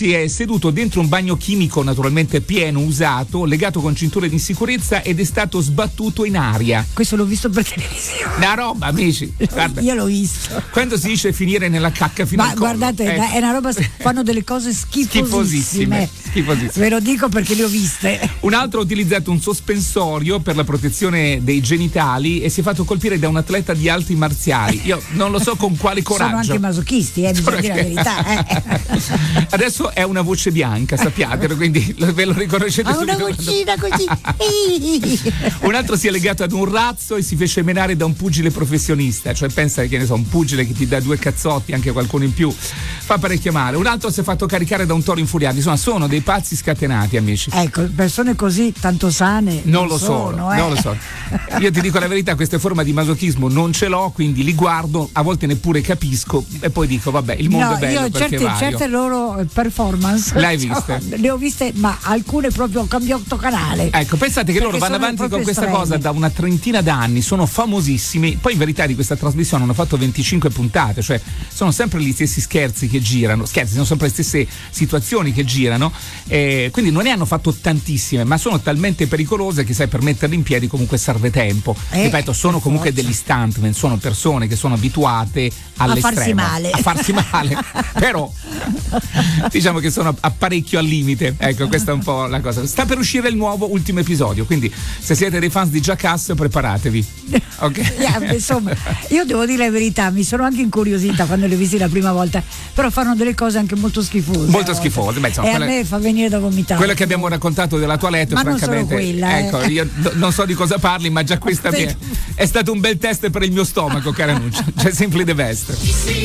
Si è seduto dentro un bagno chimico naturalmente pieno, usato, legato con cinture di sicurezza ed è stato sbattuto in aria. Questo l'ho visto per televisione. Una roba, amici. Guarda, Io l'ho visto. quando si dice finire nella cacca fino al collo. Ma guardate, è una roba, fanno delle cose schifosissime. Ve lo dico perché le ho viste. Un altro ha utilizzato un sospensorio per la protezione dei genitali e si è fatto colpire da un atleta di arti marziali. Io non lo so con quale coraggio. Sono anche masochisti, bisogna dire la verità. Adesso è una voce bianca, sappiatelo, quindi ve lo riconoscete subito. Ha una vocina così. Un altro si è legato ad un razzo e si fece menare da un pugile professionista, cioè pensa che ne so, un pugile che ti dà 2 cazzotti, anche qualcuno in più, fa parecchio male. Un altro si è fatto caricare da un toro infuriato. Insomma, sono dei pazzi scatenati, amici. Ecco, persone così tanto sane non lo so. Io ti dico la verità, queste forme di masochismo non ce l'ho, quindi li guardo, a volte neppure capisco e poi dico vabbè, il mondo è bello, io perché certe loro performance l'hai viste? Le ho viste, ma alcune proprio ho cambiato canale. Ecco, pensate che loro vanno avanti con questa cosa da una trentina d'anni, sono famosissimi. Poi in verità di questa trasmissione hanno fatto 25 puntate, cioè sono sempre gli stessi scherzi che girano, sono sempre le stesse situazioni che girano, quindi non ne hanno fatto tantissime, ma sono talmente pericolose che sai, per metterle in piedi comunque serve tempo. Ripeto, sono comunque degli stuntman, sono persone che sono abituate all'estremo, a farsi male però diciamo che sono parecchio al limite. Ecco, questa è un po' la cosa. Sta per uscire il nuovo ultimo episodio, quindi se siete dei fans di Jackass preparatevi. Ok. Insomma, io devo dire la verità, mi sono anche incuriosita quando li ho visti la prima volta, però fanno delle cose anche molto schifose. Molto schifose. Beh, insomma, e a me fa venire da vomitare. Quello che abbiamo raccontato della toilette, ma francamente. Non solo quella, ecco, io non so di cosa parli, ma già questa è stato un bel test per il mio stomaco, cara Nuccia. Cioè, simply the best.